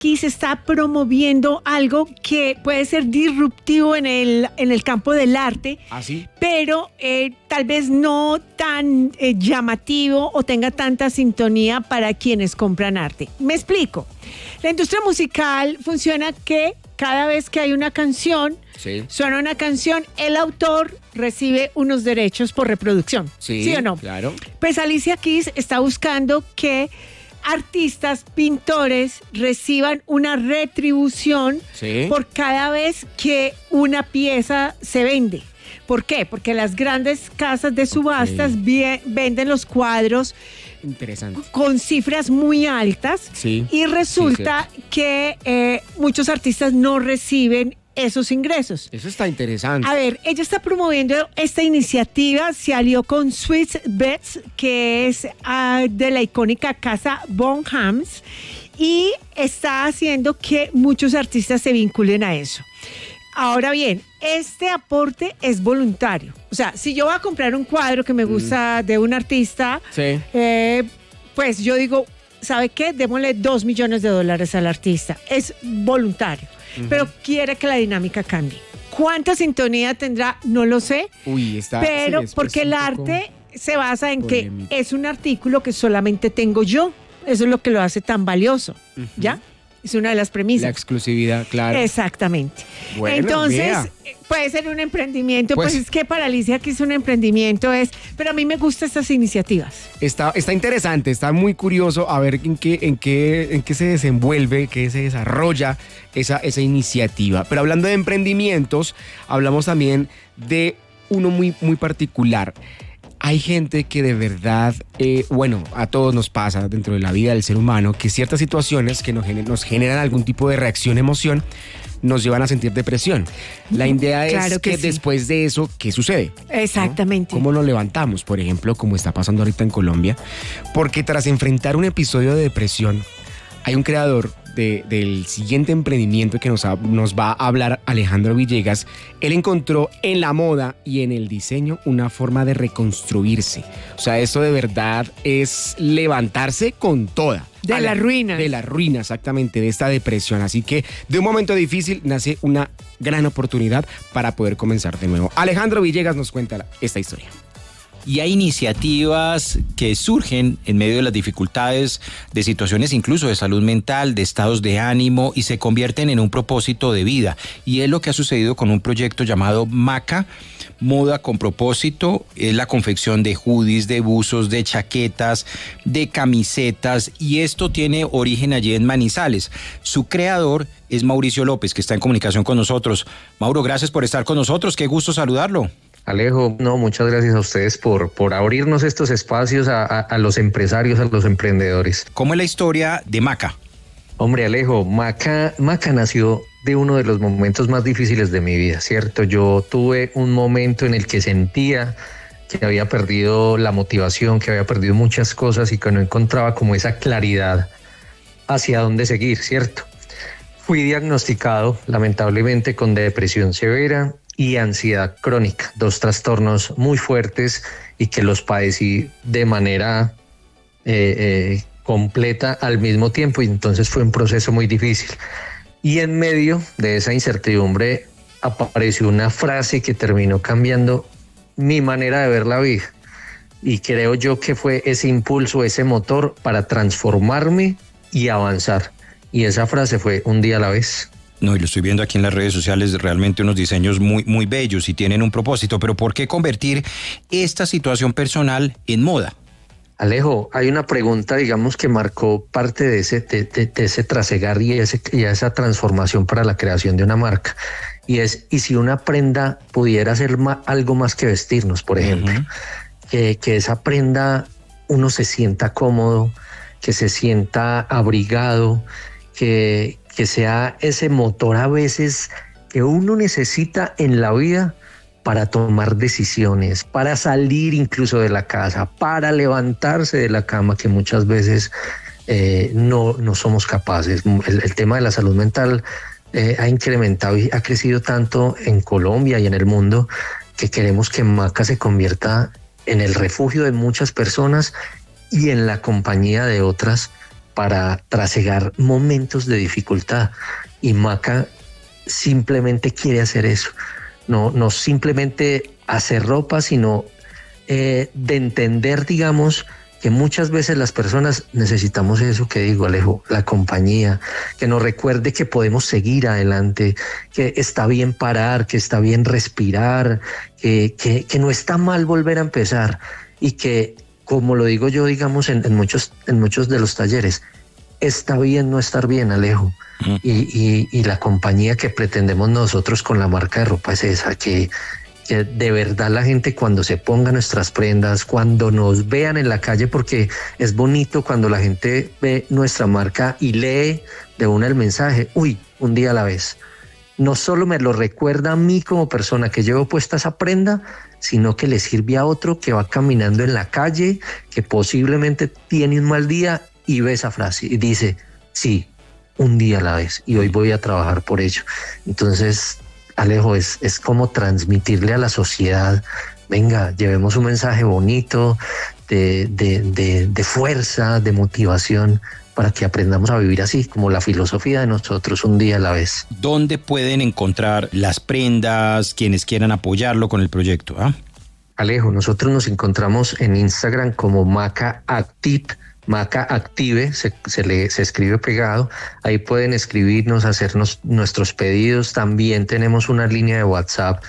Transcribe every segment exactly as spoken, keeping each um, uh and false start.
Keys está promoviendo algo que puede ser disruptivo en el, en el campo del arte, ¿Ah, sí? pero eh, tal vez no tan eh, llamativo o tenga tanta sintonía para quienes compran arte. Me explico. La industria musical funciona que cada vez que hay una canción, sí. suena una canción, el autor recibe unos derechos por reproducción. Sí, ¿Sí o no? Claro. Pues Alicia Keys está buscando que artistas, pintores reciban una retribución sí. por cada vez que una pieza se vende. ¿Por qué? Porque las grandes casas de subastas okay. vie- venden los cuadros Interesante. con cifras muy altas sí. y resulta sí, que eh, muchos artistas no reciben esos ingresos. Eso está interesante. A ver, ella está promoviendo esta iniciativa, se alió con Swiss Bets, que es uh, de la icónica casa Bonhams, y está haciendo que muchos artistas se vinculen a eso. Ahora bien, este aporte es voluntario. O sea, si yo voy a comprar un cuadro que me gusta mm. de un artista, sí. eh, pues yo digo, ¿sabe qué? Démosle dos millones de dólares al artista. Es voluntario. Uh-huh. Pero quiere que la dinámica cambie. ¿Cuánta sintonía tendrá? No lo sé. Uy, está. Pero sí, porque el arte se basa en polémico. Que es un artículo que solamente tengo yo. Eso es lo que lo hace tan valioso. Uh-huh. ¿Ya? Es una de las premisas. La exclusividad, claro. Exactamente. Bueno, entonces, vea. puede ser un emprendimiento. Pues, Pues es que para Alicia que es un emprendimiento es. Pero a mí me gustan estas iniciativas. Está, está interesante, está muy curioso a ver en qué, en qué, en qué se desenvuelve, qué se desarrolla esa, esa iniciativa. Pero hablando de emprendimientos, hablamos también de uno muy, muy particular. Hay gente que de verdad, eh, bueno, a todos nos pasa dentro de la vida del ser humano que ciertas situaciones que nos generan, nos generan algún tipo de reacción, emoción, nos llevan a sentir depresión. La idea es claro que, que sí. después de eso, ¿qué sucede? Exactamente. ¿No? ¿Cómo nos levantamos, por ejemplo, como está pasando ahorita en Colombia? Porque tras enfrentar un episodio de depresión, hay un creador de, del siguiente emprendimiento que nos, ha, nos va a hablar Alejandro Villegas. Él encontró en la moda y en el diseño una forma de reconstruirse. O sea, eso de verdad es levantarse con toda. De la ruina. De la ruina, exactamente, de esta depresión. Así que de un momento difícil nace una gran oportunidad para poder comenzar de nuevo. Alejandro Villegas nos cuenta esta historia. Y hay iniciativas que surgen en medio de las dificultades, de situaciones incluso de salud mental, de estados de ánimo, y se convierten en un propósito de vida. Y es lo que ha sucedido con un proyecto llamado Maca, Moda con Propósito. Es la confección de hoodies, de buzos, de chaquetas, de camisetas, y esto tiene origen allí en Manizales. Su creador es Mauricio López, que está en comunicación con nosotros. Mauro, gracias por estar con nosotros, qué gusto saludarlo. Alejo, no, muchas gracias a ustedes por, por abrirnos estos espacios a, a, a los empresarios, a los emprendedores. ¿Cómo es la historia de Maca? Hombre, Alejo, Maca, Maca nació de uno de los momentos más difíciles de mi vida, ¿cierto? Yo tuve un momento en el que sentía que había perdido la motivación, que había perdido muchas cosas y que no encontraba como esa claridad hacia dónde seguir, ¿cierto? Fui diagnosticado, lamentablemente, con depresión severa y ansiedad crónica, dos trastornos muy fuertes y que los padecí de manera eh, eh, completa al mismo tiempo, y entonces fue un proceso muy difícil. Y en medio de esa incertidumbre apareció una frase que terminó cambiando mi manera de ver la vida, y creo yo que fue ese impulso, ese motor para transformarme y avanzar, y esa frase fue: un día a la vez. No, y lo estoy viendo aquí en las redes sociales, realmente unos diseños muy, muy bellos y tienen un propósito, pero ¿por qué convertir esta situación personal en moda? Alejo, hay una pregunta, digamos, que marcó parte de ese, de, de, de ese trasegar y, ese, y esa transformación para la creación de una marca, y es: ¿y si una prenda pudiera ser ma, algo más que vestirnos, por ejemplo? Uh-huh. que, que esa prenda uno se sienta cómodo, que se sienta abrigado, que... que sea ese motor a veces que uno necesita en la vida para tomar decisiones, para salir incluso de la casa, para levantarse de la cama, que muchas veces eh, no, no somos capaces. El, el tema de la salud mental eh, ha incrementado y ha crecido tanto en Colombia y en el mundo que queremos que Maca se convierta en el refugio de muchas personas y en la compañía de otras para trasegar momentos de dificultad. Y Maca simplemente quiere hacer eso. No, no simplemente hacer ropa, sino eh, de entender, digamos, que muchas veces las personas necesitamos eso que digo, Alejo, la compañía, que nos recuerde que podemos seguir adelante, que está bien parar, que está bien respirar, que, que, que no está mal volver a empezar y que, como lo digo yo, digamos, en, en, muchos, en muchos de los talleres, está bien no estar bien, Alejo. Uh-huh. Y, y, y la compañía que pretendemos nosotros con la marca de ropa es esa, que que de verdad la gente cuando se ponga nuestras prendas, cuando nos vean en la calle, porque es bonito cuando la gente ve nuestra marca y lee de una el mensaje, uy, un día a la vez. No solo me lo recuerda a mí como persona que llevo puesta esa prenda, sino que le sirve a otro que va caminando en la calle, que posiblemente tiene un mal día y ve esa frase y dice, sí, un día a la vez y hoy voy a trabajar por ello. Entonces, Alejo, es, es como transmitirle a la sociedad, venga, llevemos un mensaje bonito de, de, de, de fuerza, de motivación, para que aprendamos a vivir así, como la filosofía de nosotros, un día a la vez. ¿Dónde pueden encontrar las prendas, quienes quieran apoyarlo con el proyecto? ¿Ah? Alejo, nosotros nos encontramos en Instagram como Maca Active, Maca Active, se, se, le, se escribe pegado, ahí pueden escribirnos, hacernos nuestros pedidos, también tenemos una línea de WhatsApp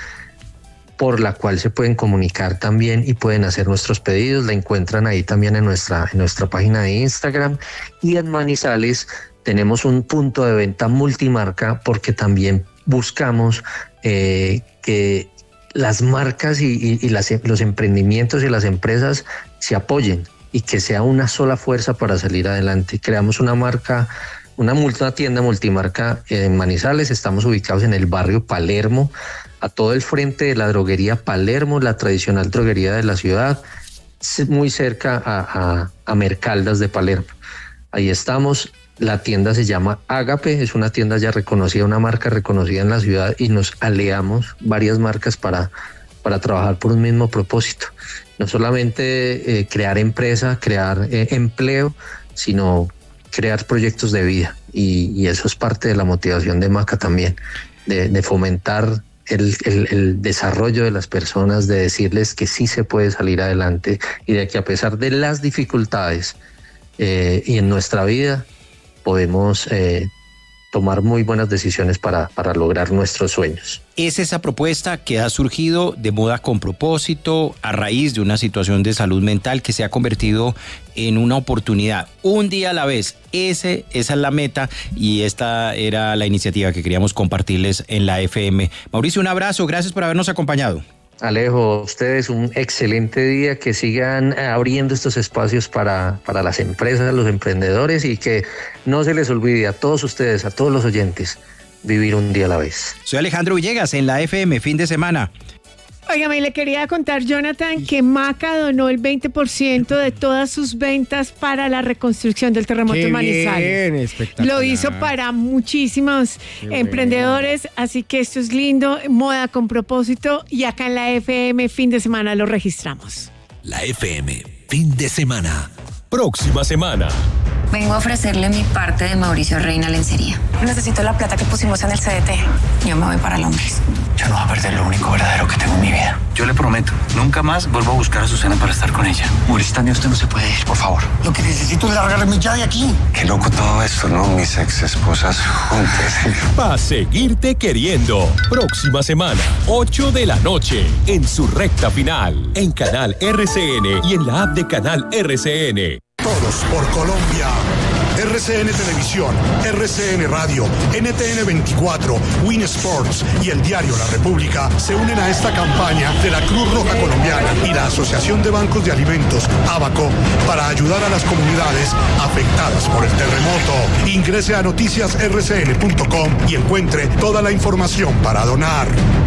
por la cual se pueden comunicar también y pueden hacer nuestros pedidos, la encuentran ahí también en nuestra, en nuestra página de Instagram. Y en Manizales tenemos un punto de venta multimarca porque también buscamos eh, que las marcas y, y, y las, los emprendimientos y las empresas se apoyen y que sea una sola fuerza para salir adelante. Creamos una marca, una, una tienda multimarca en Manizales, estamos ubicados en el barrio Palermo, a todo el frente de la droguería Palermo, la tradicional droguería de la ciudad, muy cerca a, a, a Mercaldas de Palermo. Ahí estamos, la tienda se llama Ágape, es una tienda ya reconocida, una marca reconocida en la ciudad y nos aliamos varias marcas para, para trabajar por un mismo propósito. No solamente eh, crear empresa, crear eh, empleo, sino crear proyectos de vida. Y, y eso es parte de la motivación de Maca también, de, de fomentar el, el, el desarrollo de las personas, de decirles que sí se puede salir adelante y de que a pesar de las dificultades eh, y en nuestra vida podemos eh, tomar muy buenas decisiones para, para lograr nuestros sueños. Es esa propuesta que ha surgido de moda con propósito a raíz de una situación de salud mental que se ha convertido en una oportunidad, un día a la vez. Ese, esa es la meta y esta era la iniciativa que queríamos compartirles en la F M. Mauricio, un abrazo, gracias por habernos acompañado. Alejo, ustedes un excelente día, que sigan abriendo estos espacios para, para las empresas, los emprendedores y que no se les olvide a todos ustedes, a todos los oyentes, vivir un día a la vez. Soy Alejandro Villegas en la F M, fin de semana. Óigame, le quería contar, Jonathan, que Maca donó el veinte por ciento de todas sus ventas para la reconstrucción del terremoto Qué en Manizales. bien, espectacular. Lo hizo para muchísimos Qué emprendedores, bueno. Así que esto es lindo, moda con propósito, y acá en la F M, fin de semana, lo registramos. La F M, fin de semana. Próxima semana. Vengo a ofrecerle mi parte de Mauricio Reina Lencería. Necesito la plata que pusimos en el C D T. Yo me voy para Londres. Yo no voy a perder lo único verdadero que tengo en mi vida. Yo le prometo, nunca más vuelvo a buscar a Susana para estar con ella. Mauricio, Tania, usted no se puede ir, por favor. Lo que necesito es largarme ya de aquí. Qué loco todo esto, ¿no? Mis ex esposas juntas. Pa' seguirte queriendo. Próxima semana, ocho de la noche, en su recta final, en Canal R C N y en la app de Canal R C N. Todos por Colombia. R C N Televisión, R C N Radio, N T N veinticuatro, Win Sports y el diario La República se unen a esta campaña de la Cruz Roja Colombiana y la Asociación de Bancos de Alimentos, ABACO, para ayudar a las comunidades afectadas por el terremoto. Ingrese a noticias r c n punto com y encuentre toda la información para donar.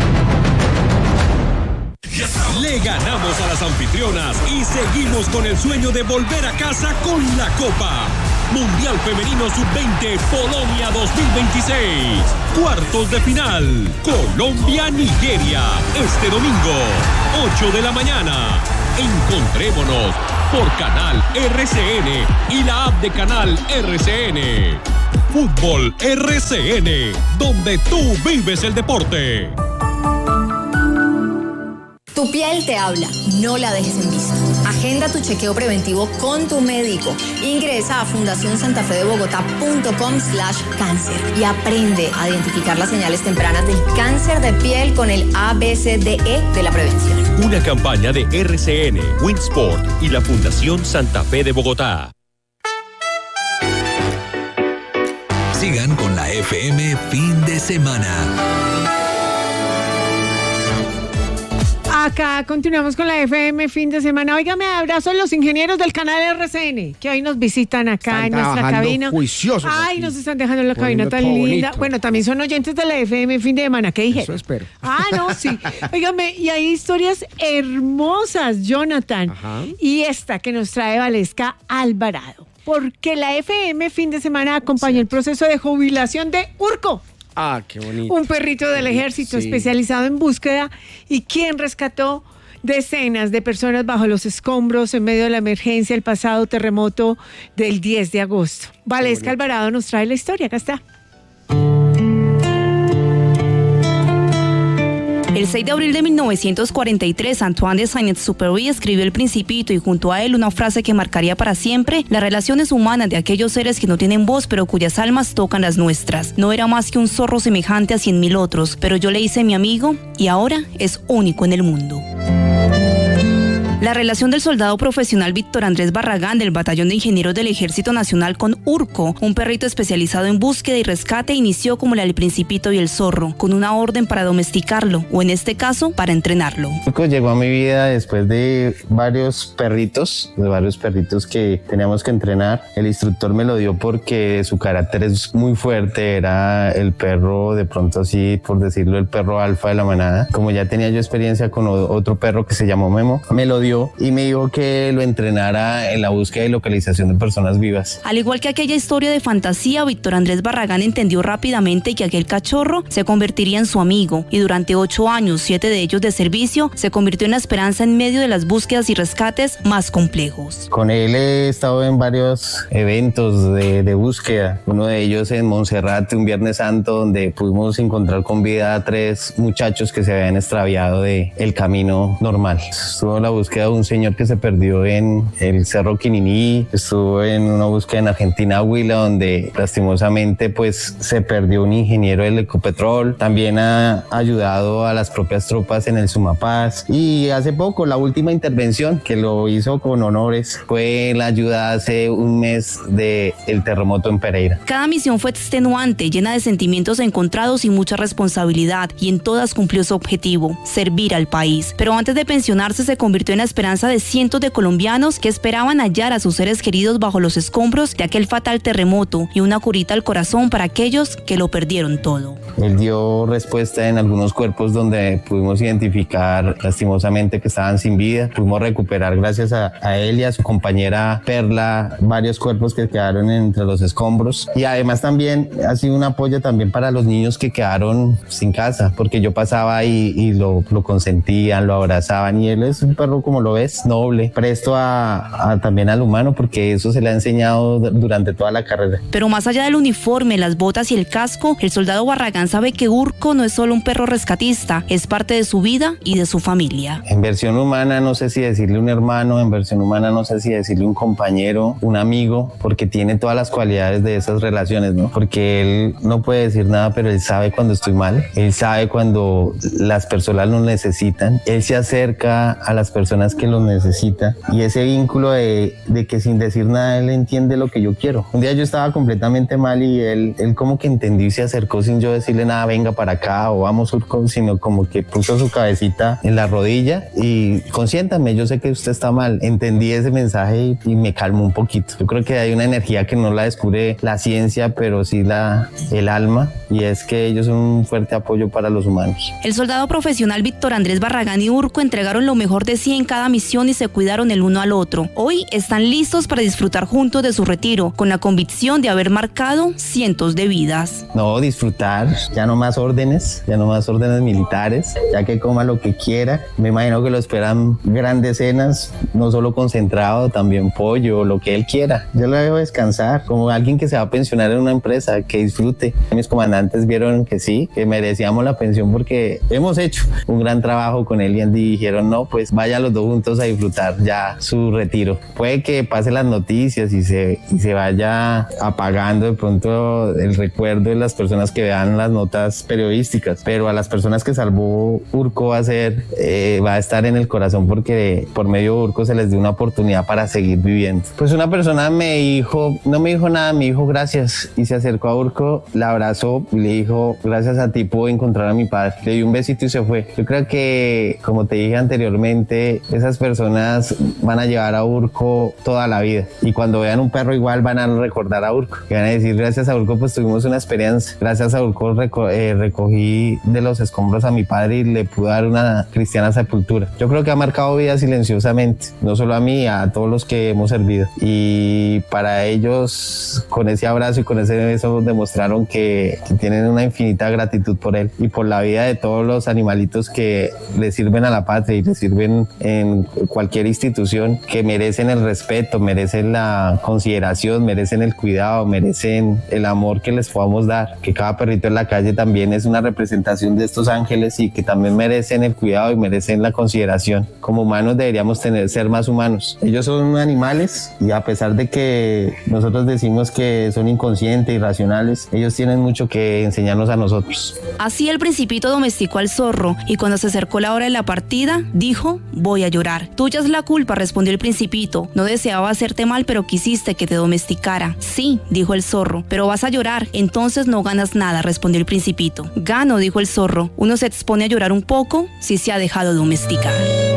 Le ganamos a las anfitrionas y seguimos con el sueño de volver a casa con la Copa. Mundial Femenino sub veinte Polonia dos mil veintiséis. Cuartos de final. Colombia-Nigeria. Este domingo, ocho de la mañana. Encontrémonos por Canal R C N y la app de Canal R C N. Fútbol R C N, donde tú vives el deporte. Tu piel te habla, no la dejes en visto. Agenda tu chequeo preventivo con tu médico. Ingresa a fundación santa fe de bogotá punto com slash cáncer y aprende a identificar las señales tempranas del cáncer de piel con el A B C D E de la prevención. Una campaña de R C N, Winsport y la Fundación Santa Fe de Bogotá. Sigan con la F M fin de semana. Acá continuamos con la F M fin de semana. Óigame, abrazo a los ingenieros del canal R C N que hoy nos visitan acá Están en nuestra cabina. Juiciosos. Ay, aquí. nos están dejando en la cabina tan todo linda. bonito. Bueno, también son oyentes de la F M fin de semana. ¿Qué dije? Eso espero. Ah, no, sí. Óigame, y hay historias hermosas, Jonathan. Ajá. Y esta que nos trae Valesca Alvarado. Porque la F M fin de semana acompañó el proceso de jubilación de Urco. Ah, qué bonito. Un perrito del ejército Sí. especializado en búsqueda y quien rescató decenas de personas bajo los escombros en medio de la emergencia el pasado terremoto del diez de agosto. Valesca Alvarado nos trae la historia, acá está. El seis de abril de mil novecientos cuarenta y tres, Antoine de Saint-Exupéry escribió El Principito y junto a él una frase que marcaría para siempre las relaciones humanas de aquellos seres que no tienen voz pero cuyas almas tocan las nuestras. No era más que un zorro semejante a cien mil otros, pero yo le hice mi amigo y ahora es único en el mundo. La relación del soldado profesional Víctor Andrés Barragán del Batallón de Ingenieros del Ejército Nacional con Urco, un perrito especializado en búsqueda y rescate, inició como la del Principito y el zorro, con una orden para domesticarlo, o en este caso, para entrenarlo. Urco llegó a mi vida después de varios perritos, de varios perritos que teníamos que entrenar. El instructor me lo dio porque su carácter es muy fuerte, era el perro, de pronto así, por decirlo, el perro alfa de la manada. Como ya tenía yo experiencia con otro perro que se llamó Memo, me lo dio y me dijo que lo entrenara en la búsqueda y localización de personas vivas. Al igual que aquella historia de fantasía, Víctor Andrés Barragán entendió rápidamente que aquel cachorro se convertiría en su amigo y durante ocho años, siete de ellos de servicio, se convirtió en la esperanza en medio de las búsquedas y rescates más complejos. Con él he estado en varios eventos de, de búsqueda, uno de ellos en Monserrate, un Viernes Santo, donde pudimos encontrar con vida a tres muchachos que se habían extraviado del camino normal. Estuvo en la búsqueda de un señor que se perdió en el Cerro Quininí, estuvo en una búsqueda en Argentina, Huila, donde lastimosamente pues se perdió un ingeniero del Ecopetrol. También ha ayudado a las propias tropas en el Sumapaz y hace poco la última intervención que lo hizo con honores fue la ayuda hace un mes del terremoto en Pereira. Cada misión fue extenuante, llena de sentimientos encontrados y mucha responsabilidad, y en todas cumplió su objetivo, servir al país. Pero antes de pensionarse se convirtió en la esperanza de cientos de colombianos que esperaban hallar a sus seres queridos bajo los escombros de aquel fatal terremoto y una curita al corazón para aquellos que lo perdieron todo. Él dio respuesta en algunos cuerpos donde pudimos identificar lastimosamente que estaban sin vida. Pudimos recuperar gracias a, a él y a su compañera Perla varios cuerpos que quedaron entre los escombros, y además también ha sido un apoyo también para los niños que quedaron sin casa, porque yo pasaba y, y lo, lo consentían, lo abrazaban, y él es un perro, como lo ves, noble, presto a, a también al humano, porque eso se le ha enseñado durante toda la carrera. Pero más allá del uniforme, las botas y el casco, el soldado Barragán sabe que Urco no es solo un perro rescatista, es parte de su vida y de su familia. En versión humana no sé si decirle un hermano, en versión humana no sé si decirle un compañero, un amigo, porque tiene todas las cualidades de esas relaciones, ¿no? Porque él no puede decir nada, pero él sabe cuando estoy mal, él sabe cuando las personas lo necesitan, él se acerca a las personas que lo necesitan, y ese vínculo de, de que sin decir nada él entiende lo que yo quiero. Un día yo estaba completamente mal y él, él como que entendió y se acercó sin yo decirle nada, venga para acá o vamos Urco, sino como que puso su cabecita en la rodilla y consiéntame, yo sé que usted está mal. Entendí ese mensaje y, y me calmó un poquito. Yo creo que hay una energía que no la descubre la ciencia, pero sí la, el alma, y es que ellos son un fuerte apoyo para los humanos. El soldado profesional Víctor Andrés Barragán y Urco entregaron lo mejor de sí en cada misión y se cuidaron el uno al otro. Hoy están listos para disfrutar juntos de su retiro, con la convicción de haber marcado cientos de vidas. No, disfrutar, ya no más órdenes, ya no más órdenes militares, ya que coma lo que quiera. Me imagino que lo esperan grandes cenas, no solo concentrado, también pollo, lo que él quiera. Yo lo dejo descansar, como alguien que se va a pensionar en una empresa, que disfrute. Mis comandantes vieron que sí, que merecíamos la pensión porque hemos hecho un gran trabajo con él y dijeron, no, pues vayan los dos juntos a disfrutar ya su retiro. Puede que pase las noticias y se, y se vaya apagando de pronto el recuerdo de las personas que vean las notas periodísticas, pero a las personas que salvó Urco va a ser, eh, va a estar en el corazón porque por medio de Urco se les dio una oportunidad para seguir viviendo. Pues una persona me dijo, no me dijo nada, me dijo gracias y se acercó a Urco, la abrazó y le dijo, gracias a ti pude encontrar a mi padre. Le dio un besito y se fue. Yo creo que, como te dije anteriormente, esas personas van a llevar a Urco toda la vida y cuando vean un perro igual van a recordar a Urco y van a decir, gracias a Urco pues tuvimos una experiencia, gracias a Urco reco eh, recogí de los escombros a mi padre y le pude dar una cristiana sepultura. Yo creo que ha marcado vida silenciosamente, no solo a mí, a todos los que hemos servido, y para ellos con ese abrazo y con ese beso demostraron que, que tienen una infinita gratitud por él y por la vida de todos los animalitos que le sirven a la patria y le sirven en cualquier institución, que merecen el respeto, merecen la consideración, merecen el cuidado, merecen el amor que les podamos dar, que cada perrito en la calle también es una representación de estos ángeles y que también merecen el cuidado y merecen la consideración. Como humanos deberíamos tener, ser más humanos. Ellos son animales y a pesar de que nosotros decimos que son inconscientes, irracionales, ellos tienen mucho que enseñarnos a nosotros. Así el Principito domesticó al zorro y cuando se acercó la hora de la partida, dijo, voy a llorar. Tuya es la culpa, respondió el Principito. No deseaba hacerte mal, pero quisiste que te domesticara. Sí, dijo el zorro, pero vas a llorar, entonces no ganas nada, respondió el Principito. Gano, dijo el zorro. Uno se expone a llorar un poco si se ha dejado domesticar.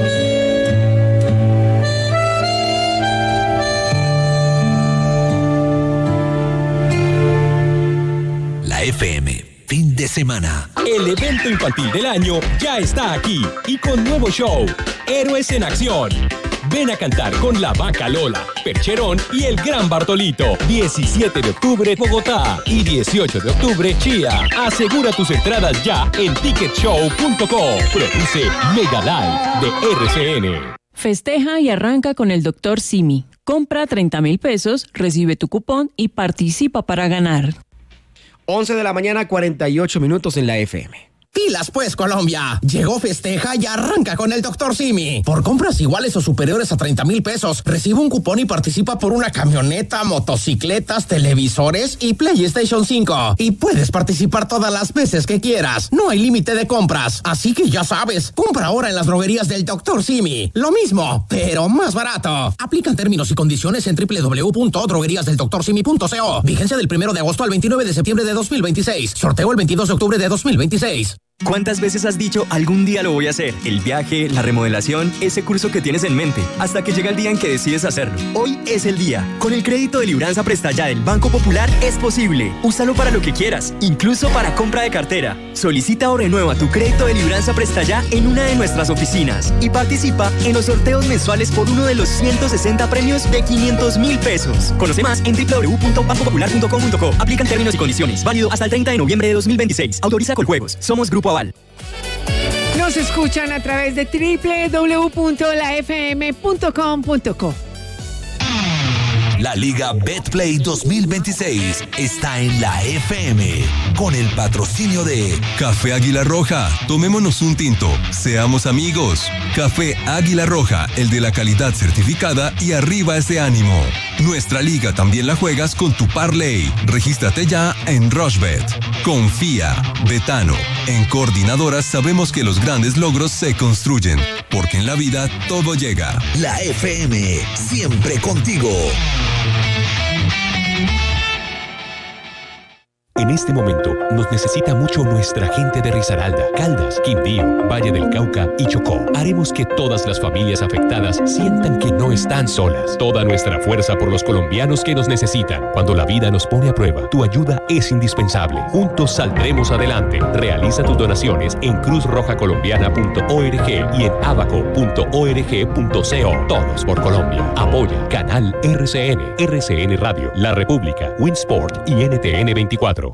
La F M, fin de semana. El evento infantil del año ya está aquí y con nuevo show, Héroes en Acción. Ven a cantar con la Vaca Lola, Percherón y el Gran Bartolito. diecisiete de octubre, Bogotá y dieciocho de octubre, Chía. Asegura tus entradas ya en ticket show punto com. Produce Mega Live de R C N. Festeja y arranca con el doctor Simi. Compra treinta mil pesos, recibe tu cupón y participa para ganar. once de la mañana, cuarenta y ocho minutos en la F M. Pilas pues, Colombia. Llegó Festeja y arranca con el doctor Simi. Por compras iguales o superiores a treinta mil pesos, recibe un cupón y participa por una camioneta, motocicletas, televisores y PlayStation cinco. Y puedes participar todas las veces que quieras. No hay límite de compras. Así que ya sabes, compra ahora en las droguerías del doctor Simi. Lo mismo, pero más barato. Aplican términos y condiciones en doble u doble u doble u punto droguerías del doctor simi punto co. Vigencia del primero de agosto al veintinueve de septiembre de dos mil veintiséis. Sorteo el veintidós de octubre de dos mil veintiséis. ¿Cuántas veces has dicho algún día lo voy a hacer? El viaje, la remodelación, ese curso que tienes en mente, hasta que llega el día en que decides hacerlo. Hoy es el día. Con el crédito de Libranza Presta Ya del Banco Popular es posible. Úsalo para lo que quieras, incluso para compra de cartera. Solicita o renueva tu crédito de Libranza Presta Ya en una de nuestras oficinas y participa en los sorteos mensuales por uno de los ciento sesenta premios de quinientos mil pesos. Conoce más en doble u doble u doble u punto banco popular punto com punto co. Aplican términos y condiciones. Válido hasta el treinta de noviembre de dos mil veintiséis. Autoriza Coljuegos. Somos Grupo Aval. Nos escuchan a través de doble u doble u doble u punto la f m punto com punto co. La Liga Betplay dos mil veintiséis está en la F M con el patrocinio de Café Águila Roja. Tomémonos un tinto, seamos amigos. Café Águila Roja, el de la calidad certificada y arriba ese ánimo. Nuestra liga también la juegas con tu parlay. Regístrate ya en Rushbet. Confía, Betano. En Coordinadoras sabemos que los grandes logros se construyen, porque en la vida todo llega. La F M, siempre contigo. En este momento nos necesita mucho nuestra gente de Risaralda, Caldas, Quindío, Valle del Cauca y Chocó. Haremos que todas las familias afectadas sientan que no están solas. Toda nuestra fuerza por los colombianos que nos necesitan. Cuando la vida nos pone a prueba, tu ayuda es indispensable. Juntos saldremos adelante. Realiza tus donaciones en cruz roja colombiana punto org y en abaco punto org punto co. Todos por Colombia. Apoya Canal R C N, R C N Radio, La República, Winsport y N T N veinticuatro.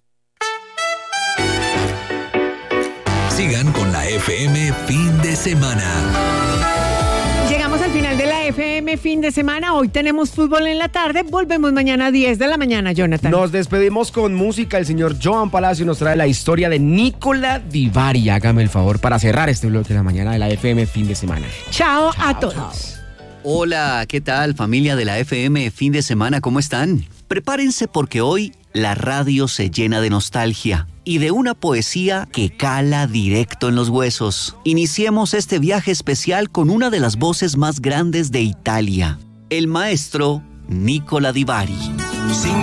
Sigan con la F M fin de semana. Llegamos al final de la F M fin de semana. Hoy tenemos fútbol en la tarde. Volvemos mañana a diez de la mañana, Jonathan. Nos despedimos con música. El señor Joan Palacio nos trae la historia de Nicola Di Bari. Hágame el favor para cerrar este bloque de la mañana de la F M fin de semana. Chao, chao a todos. Chao. Hola, ¿qué tal, familia de la F M fin de semana? ¿Cómo están? Prepárense porque hoy la radio se llena de nostalgia y de una poesía que cala directo en los huesos. Iniciemos este viaje especial con una de las voces más grandes de Italia, el maestro Nicola Di Bari. Sin